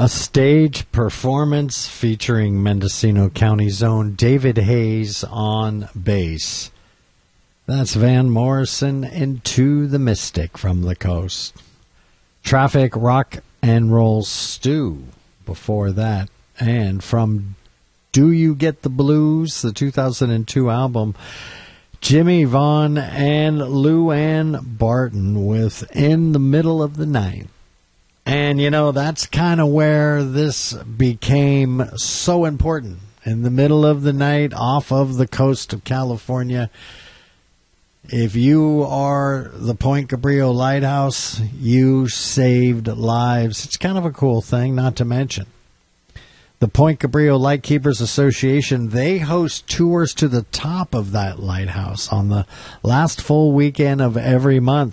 A stage performance featuring Mendocino County's own David Hayes on bass. That's Van Morrison, Into the Mystic from the Coast. Traffic, Rock and Roll Stew before that. And from Do You Get the Blues, the 2002 album, Jimmy Vaughn and Lou Ann Barton with In the Middle of the Night. And, you know, that's kind of where this became so important. In the middle of the night, off of the coast of California. If you are the Point Cabrillo Lighthouse, you saved lives. It's kind of a cool thing, not to mention. The Point Cabrillo Lightkeepers Association, they host tours to the top of that lighthouse on the last full weekend of every month.